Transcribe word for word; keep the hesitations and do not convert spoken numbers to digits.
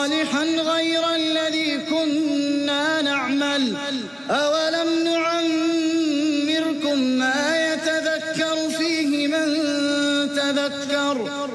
صالحا غير الذي كنا نعمل أولم نعمركم ما يتذكر فيه من تذكر